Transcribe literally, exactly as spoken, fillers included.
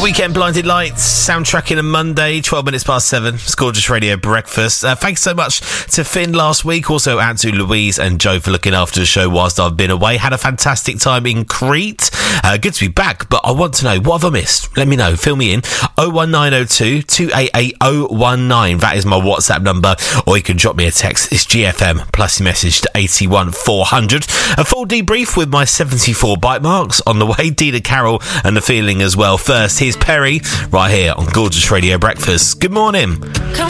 Weekend Blinded Lights, soundtracking a Monday, twelve minutes past seven. It's Gorgeous Radio Breakfast. Uh, thanks so much to Finn last week. Also out to Louise and Joe for looking after the show whilst I've been away. Had a fantastic time in Crete. Uh, good to be back, but I want to know, what have I missed? Let me know. Fill me in. oh one nine oh two, two eight eight oh one nine. That is my WhatsApp number. Or you can drop me a text. It's G F M plus your message to eight one four hundred. A full debrief with my seventy-four bite marks on the way. Dina Carroll and The Feeling as well. First, here's Perry right here on Gorgeous Radio Breakfast. Good morning.